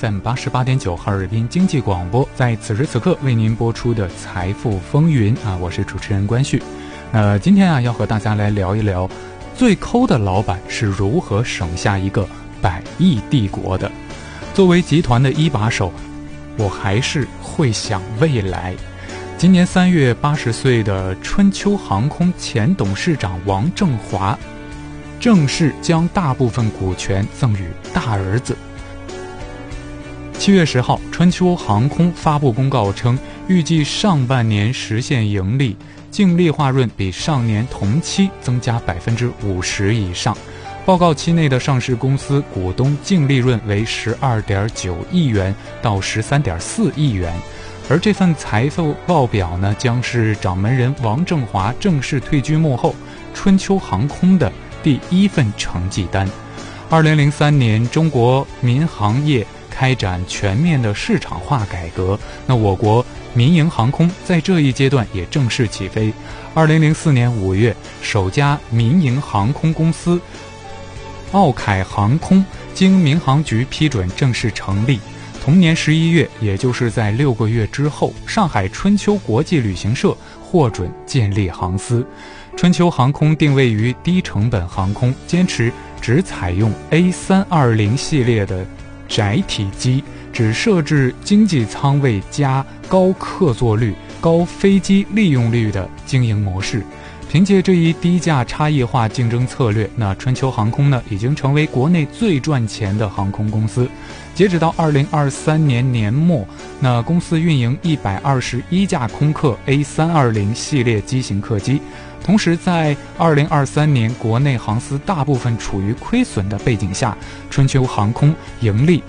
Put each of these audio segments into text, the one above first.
FM 88.9哈尔滨经济广播，在此时此刻为您播出的财富风云我是主持人关旭。今天要和大家来聊一聊最抠的老板是如何省下一个100亿帝国的。作为集团的一把手，我还是会想未来。今年3月80岁的春秋航空前董事长王正华正式将大部分股权赠与大儿子。7月10号，春秋航空发布公告称，预计上半年实现盈利，净利润润比上年同期增加50%以上。报告期内的上市公司股东净利润为12.9亿元到13.4亿元。而这份财富报表呢，将是掌门人王正华正式退居幕后，春秋航空的第一份成绩单。2003年，中国民航业开展全面的市场化改革，那我国民营航空在这一阶段也正式起飞。2004年5月，首家民营航空公司奥凯航空经民航局批准正式成立。同年11月，也就是在6个月之后，上海春秋国际旅行社获准建立航司。春秋航空定位于低成本航空，坚持只采用 A320 系列的窄体机，只设置经济舱位加高客座率、高飞机利用率的经营模式。凭借这一低价差异化竞争策略，那春秋航空呢，已经成为国内最赚钱的航空公司。截止到2023年年末，那公司运营121架空客 A320 系列机型客机。同时在2023年国内航司大部分处于亏损的背景下，春秋航空盈利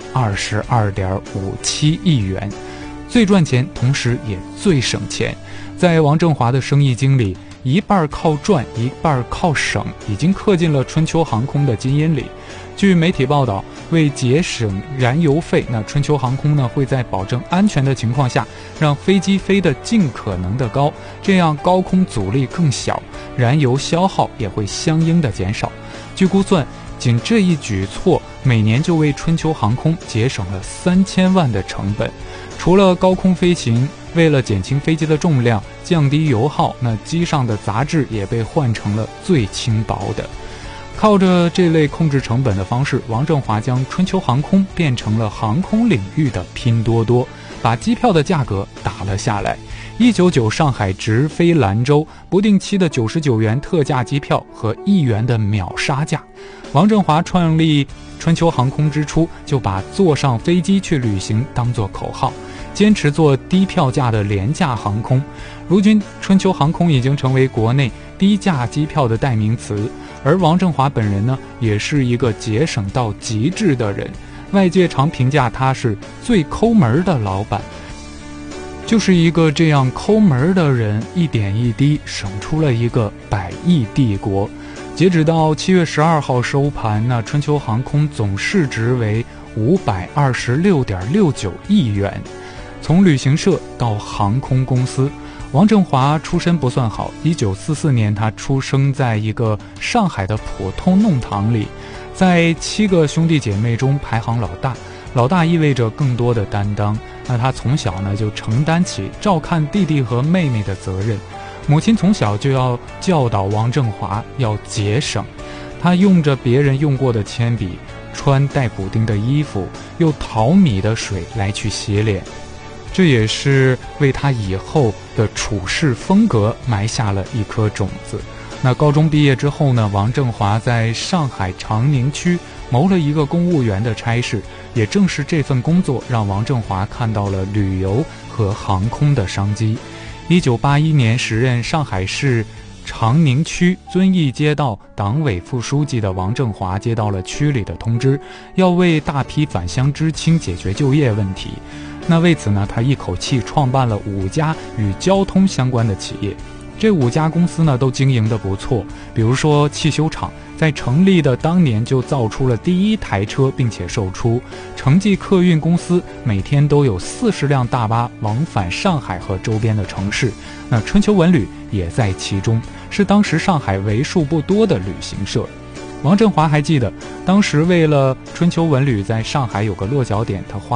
22.57亿元，最赚钱，同时也最省钱。在王正华的生意经里，一半靠赚，一半靠省，已经刻进了春秋航空的基因里。据媒体报道，为节省燃油费，那春秋航空呢会在保证安全的情况下，让飞机飞得尽可能的高，这样高空阻力更小，燃油消耗也会相应的减少。据估算，仅这一举措每年就为春秋航空节省了3000万的成本。除了高空飞行，为了减轻飞机的重量，降低油耗，那机上的杂质也被换成了最轻薄的。靠着这类控制成本的方式，王正华将春秋航空变成了航空领域的拼多多，把机票的价格打了下来。199上海直飞兰州，不定期的99元特价机票和1元的秒杀价。王正华创立春秋航空之初，就把坐上飞机去旅行当作口号，坚持做低票价的廉价航空。如今春秋航空已经成为国内低价机票的代名词，而王正华本人呢，也是一个节省到极致的人。外界常评价他是最抠门的老板，就是一个这样抠门的人，一点一滴省出了一个100亿帝国。截止到7月12号收盘，那春秋航空总市值为526.69亿元。从旅行社到航空公司，王正华出身不算好。1944年，他出生在一个上海的普通弄堂里，在7个兄弟姐妹中排行老大。老大意味着更多的担当，那他从小呢就承担起照看弟弟和妹妹的责任。母亲从小就要教导王正华要节省，他用着别人用过的铅笔，穿带补丁的衣服，用淘米的水来去洗脸。这也是为他以后的处事风格埋下了一颗种子。那高中毕业之后呢，王正华在上海长宁区谋了一个公务员的差事，也正是这份工作让王正华看到了旅游和航空的商机。1981年时任上海市长宁区遵义街道党委副书记的王正华接到了区里的通知，要为大批返乡知青解决就业问题。那为此呢，他一口气创办了5家与交通相关的企业。这5家公司呢都经营得不错，比如说汽修厂，在成立的当年就造出了第1台车并且售出。城际客运公司每天都有40辆大巴往返上海和周边的城市，那春秋文旅也在其中，是当时上海为数不多的旅行社。王振华还记得，当时为了春秋文旅在上海有个落脚点，他花